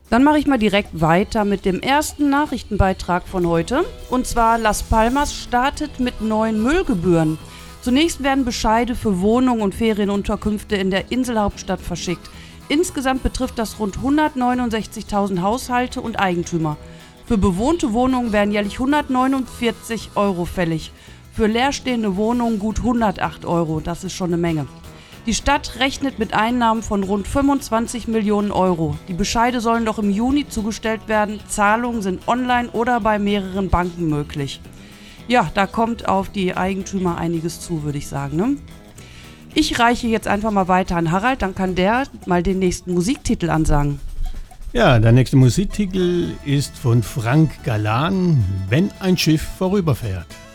Dann mache ich mal direkt weiter mit dem ersten Nachrichtenbeitrag von heute. Und zwar Las Palmas startet mit neuen Müllgebühren. Zunächst werden Bescheide für Wohnungen und Ferienunterkünfte in der Inselhauptstadt verschickt. Insgesamt betrifft das rund 169.000 Haushalte und Eigentümer. Für bewohnte Wohnungen werden jährlich 149 Euro fällig. Für leerstehende Wohnungen gut 108 Euro. Das ist schon eine Menge. Die Stadt rechnet mit Einnahmen von rund 25 Millionen Euro. Die Bescheide sollen doch im Juni zugestellt werden. Zahlungen sind online oder bei mehreren Banken möglich. Ja, da kommt auf die Eigentümer einiges zu, würde ich sagen, ne? Ich reiche jetzt einfach mal weiter an Harald, dann kann der mal den nächsten Musiktitel ansagen. Ja, der nächste Musiktitel ist von Frank Galan, Wenn ein Schiff vorüberfährt.